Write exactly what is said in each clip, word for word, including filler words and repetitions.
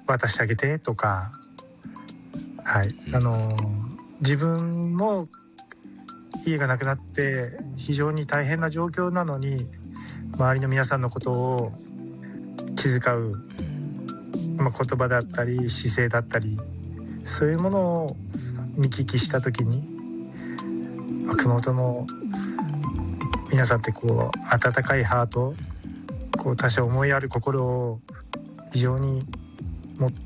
渡してあげてとか、はい、あの自分も家がなくなって非常に大変な状況なのに、周りの皆さんのことを気遣う、まあ、言葉だったり姿勢だったり、そういうものを見聞きした時に、まあ、熊本の皆さんってこう温かいハート、こう他者思いやる心を非常に持って、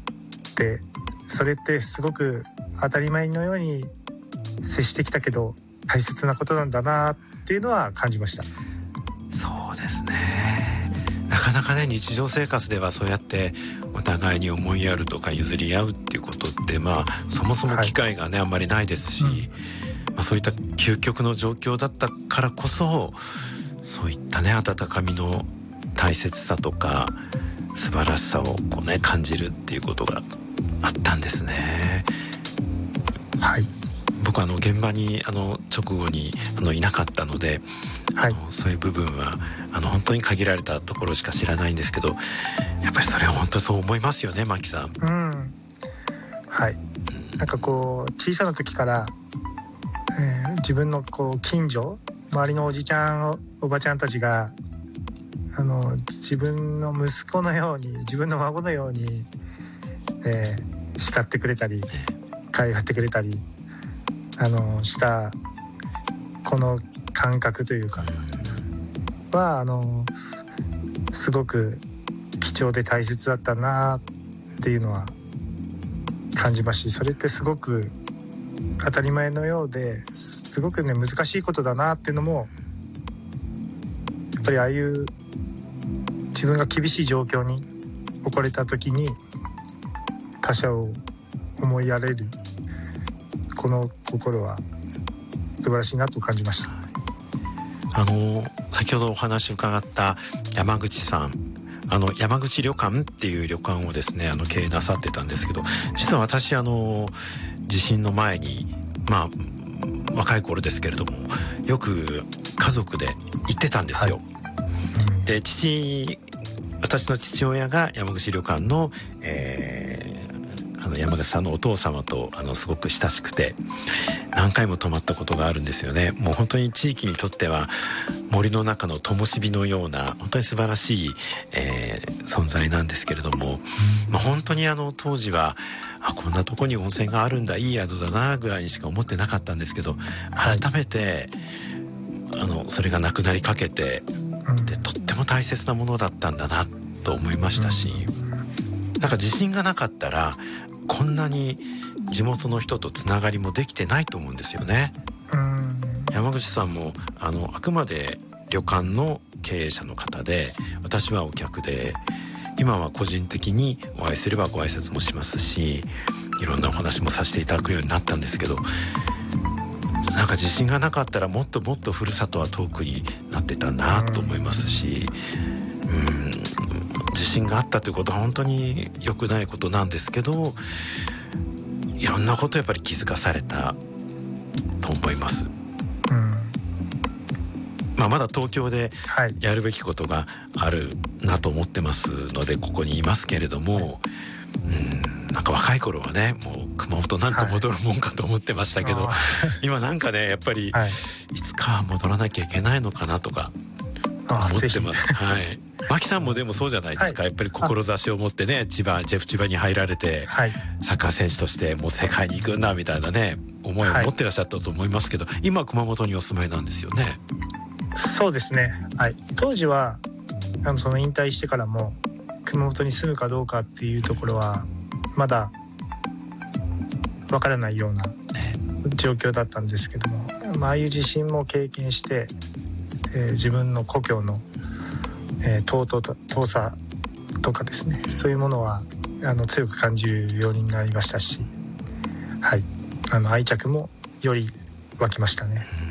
それってすごく当たり前のように接してきたけど大切なことなんだなっていうのは感じました。 そうですね。なかなかね、日常生活ではそうやってお互いに思いやるとか譲り合うっていうことって、まあそもそも機会がね、はい、あんまりないですし、うん、まあ、そういった究極の状況だったからこそ、そういったね温かみの大切さとか素晴らしさをこうね感じるっていうことがあったんですね。 はい。 僕はあの現場にあの直後にあのいなかったので、はい、あのそういう部分はあの本当に限られたところしか知らないんですけど、やっぱりそれは本当そう思いますよね、牧さん。 うん、はい、うん、なんかこう小さな時から、えー、自分のこう近所、周りのおじちゃんおばちゃんたちがあの自分の息子のように、自分の孫のように、えー、叱ってくれたり可愛がってくれたりあのしたこの感覚というかはあのすごく貴重で大切だったなっていうのは感じますし、それってすごく当たり前のようですごくね難しいことだなっていうのも、やっぱりああいう自分が厳しい状況に置かれた時に他者を思いやれるこの心は素晴らしいなと感じました。 あの先ほどお話を伺った山口さん、あの山口旅館っていう旅館をですねあの経営なさってたんですけど、実は私あの地震の前にまあ若い頃ですけれどもよく家族で行ってたんですよ、はい、で父私の父親が山口旅館の、えー、あの山口さんのお父様とあのすごく親しくて何回も泊まったことがあるんですよね。もう本当に地域にとっては森の中の灯火のような本当に素晴らしい、えー、存在なんですけれども、まあ、本当にあの当時はあこんなとこに温泉があるんだ、いい宿だなぐらいにしか思ってなかったんですけど、改めてあのそれがなくなりかけてでとっても大切なものだったんだなと思いましたし、なんか地震がなかったらこんなに地元の人とつながりもできてないと思うんですよね。うん山口さんもあのあくまで旅館の経営者の方で、私はお客で、今は個人的にお会いすればご挨拶もしますし、いろんなお話もさせていただくようになったんですけど、なんか地震がなかったらもっともっとふるさとは遠くになってたなと思いますし、うん地震があったということは本当に良くないことなんですけど、いろんなことやっぱり気づかされたと思います、うんまあ、まだ東京でやるべきことがあるなと思ってますのでここにいますけれども、うんなんか若い頃はねもう熊本なんと戻るもんかと思ってましたけど、はい、今なんかねやっぱり、はい、いつかは戻らなきゃいけないのかなとか思ってます。はい。牧さんもでもそうじゃないですか、はい、やっぱり志を持ってね千葉ジェフ千葉に入られて、はい、サッカー選手としてもう世界に行くんだみたいなね思いを持ってらっしゃったと思いますけど、はい、今熊本にお住まいなんですよね。 そうですね、はい、当時はあのその引退してからも熊本に住むかどうかっていうところはまだわからないような状況だったんですけども、まあ、ああいう地震も経験して、えー、自分の故郷の、えー、尊と遠さとかですね、そういうものはあの強く感じるようになりましたし、はい、あの愛着もより湧きましたね。